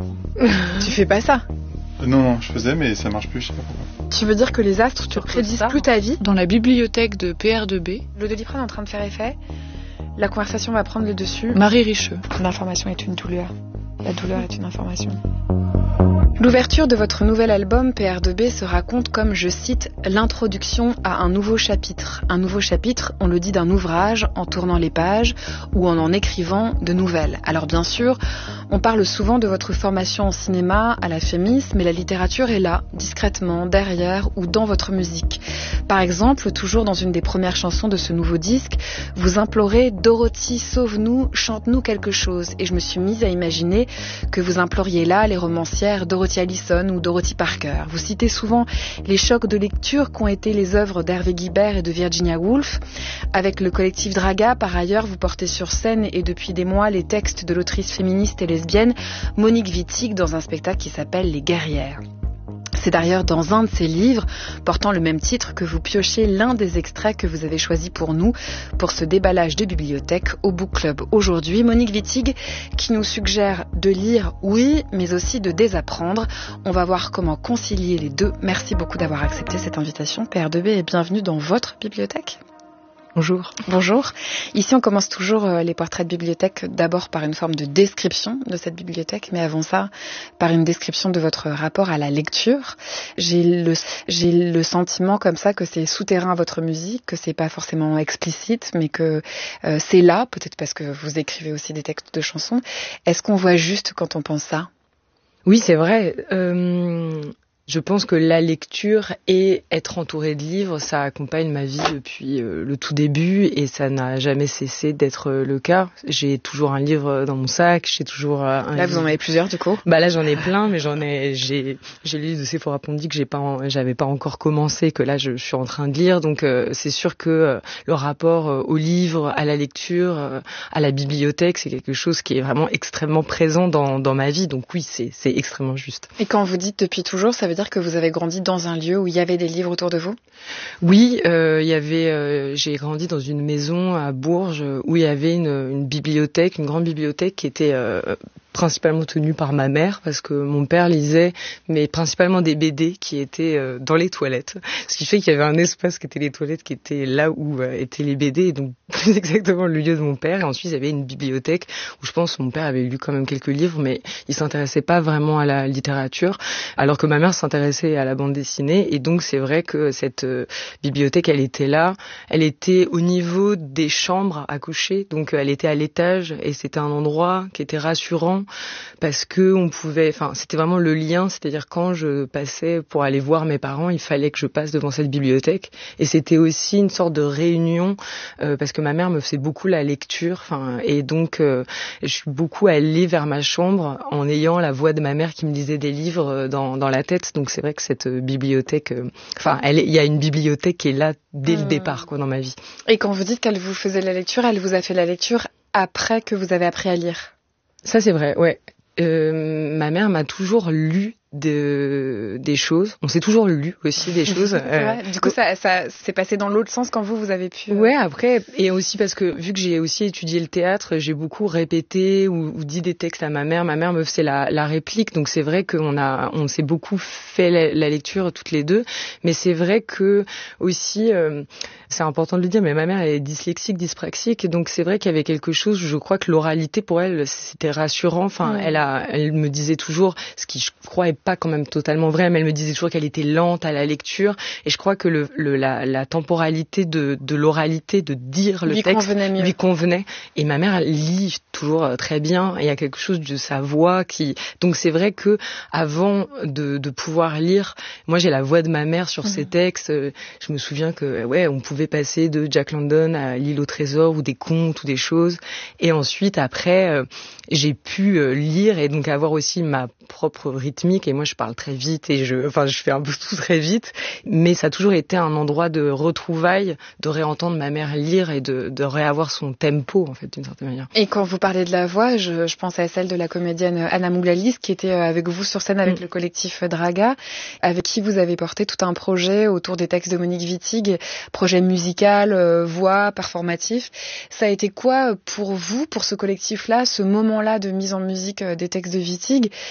Tu fais pas ça? Non, je faisais, mais ça marche plus, je sais pas pourquoi. Tu veux dire que les astres te prédisent plus ta vie? Dans la bibliothèque de PR2B, Le Doliprane est en train de faire effet. La conversation va prendre le dessus. Marie Richeux. L'information est une douleur. La douleur est une information. L'ouverture de votre nouvel album PR2B se raconte comme, je cite, l'introduction à un nouveau chapitre. Un nouveau chapitre, on le dit d'un ouvrage en tournant les pages ou en écrivant de nouvelles. Alors bien sûr, on parle souvent de votre formation en cinéma, à la Fémis, mais la littérature est là, discrètement, derrière ou dans votre musique. Par exemple, toujours dans une des premières chansons de ce nouveau disque, vous implorez « Dorothy, sauve-nous, chante-nous quelque chose ». Et je me suis mise à imaginer que vous imploriez là les romancières Dorothy Allison ou Dorothy Parker. Vous citez souvent les chocs de lecture qu'ont été les œuvres d'Hervé Guibert et de Virginia Woolf. Avec le collectif Draga, par ailleurs, vous portez sur scène et depuis des mois les textes de l'autrice féministe et lesbienne Monique Wittig dans un spectacle qui s'appelle Les Guerrières. C'est d'ailleurs dans un de ces livres, portant le même titre, que vous piochez l'un des extraits que vous avez choisi pour nous, pour ce déballage de bibliothèque au Book Club aujourd'hui. Monique Wittig, qui nous suggère de lire, oui, mais aussi de désapprendre. On va voir comment concilier les deux. Merci beaucoup d'avoir accepté cette invitation. PR2B et bienvenue dans votre bibliothèque. Bonjour. Bonjour. Ici, on commence toujours les portraits de bibliothèque d'abord par une forme de description de cette bibliothèque, mais avant ça, par une description de votre rapport à la lecture. J'ai le sentiment comme ça que c'est souterrain à votre musique, que c'est pas forcément explicite, mais que c'est là, peut-être parce que vous écrivez aussi des textes de chansons. Est-ce qu'on voit juste quand on pense ça? Oui, c'est vrai. Je pense que la lecture et être entouré de livres, ça accompagne ma vie depuis le tout début et ça n'a jamais cessé d'être le cas. J'ai toujours un livre dans mon sac, j'ai toujours un Là, livre. vous en avez plusieurs, du coup? Bah là, j'en ai plein, mais j'ai le livre de Sephora Pondy que j'avais pas encore commencé, que là, je suis en train de lire. Donc, c'est sûr que le rapport au livre, à la lecture, à la bibliothèque, c'est quelque chose qui est vraiment extrêmement présent dans ma vie. Donc oui, c'est extrêmement juste. Et quand vous dites depuis toujours, ça veut dire que vous avez grandi dans un lieu où il y avait des livres autour de vous? Oui, j'ai grandi dans une maison à Bourges où il y avait une bibliothèque, une grande bibliothèque qui était principalement tenue par ma mère parce que mon père lisait, mais principalement des BD qui étaient dans les toilettes. Ce qui fait qu'il y avait un espace qui était les toilettes, qui était là où étaient les BD, et donc plus exactement le lieu de mon père. Et ensuite, il y avait une bibliothèque où je pense que mon père avait lu quand même quelques livres, mais il s'intéressait pas vraiment à la littérature, alors que ma mère s'intéressait à la bande dessinée. Et donc, c'est vrai que cette bibliothèque, elle était là. Elle était au niveau des chambres à coucher, donc elle était à l'étage, et c'était un endroit qui était rassurant parce que c'était vraiment le lien, c'est-à-dire quand je passais pour aller voir mes parents, il fallait que je passe devant cette bibliothèque, et c'était aussi une sorte de réunion parce que ma mère me faisait beaucoup la lecture, et donc je suis beaucoup allée vers ma chambre en ayant la voix de ma mère qui me lisait des livres dans la tête. Donc c'est vrai que cette bibliothèque, il y a une bibliothèque qui est là dès le départ, dans ma vie. Et quand vous dites qu'elle vous faisait la lecture, elle vous a fait la lecture après que vous avez appris à lire? Ça, c'est vrai, ouais. Ma mère m'a toujours lu des choses. On s'est toujours lu aussi des choses. Du coup, ça s'est passé dans l'autre sens quand vous avez pu... Ouais, après, et aussi parce que vu que j'ai aussi étudié le théâtre, j'ai beaucoup répété ou dit des textes à ma mère. Ma mère me faisait la réplique, donc c'est vrai on s'est beaucoup fait la lecture toutes les deux. Mais c'est vrai que aussi, c'est important de le dire, mais ma mère elle est dyslexique, dyspraxique, donc c'est vrai qu'il y avait quelque chose. Je crois que l'oralité pour elle c'était rassurant. Elle me disait toujours, ce qui je crois est pas quand même totalement vrai, mais elle me disait toujours qu'elle était lente à la lecture, et je crois que la temporalité de l'oralité, de dire le texte lui convenait. Et ma mère elle lit toujours très bien, et il y a quelque chose de sa voix donc c'est vrai que avant de pouvoir lire, moi j'ai la voix de ma mère sur ces textes. Je me souviens que on pouvait passer de Jack London à L'île au trésor ou des contes ou des choses, et ensuite après j'ai pu lire et donc avoir aussi ma propre rythmique. Et moi je parle très vite et je fais un peu tout très vite, mais ça a toujours été un endroit de retrouvailles, de réentendre ma mère lire et de réavoir son tempo en fait d'une certaine manière. Et quand vous parlez de la voix, je pense à celle de la comédienne Anna Mouglalis qui était avec vous sur scène avec le collectif Draga, avec qui vous avez porté tout un projet autour des textes de Monique Wittig, projet musical, voix, performatif. Ça a été quoi pour vous, pour ce collectif-là, ce moment-là de mise en musique des textes de Wittig?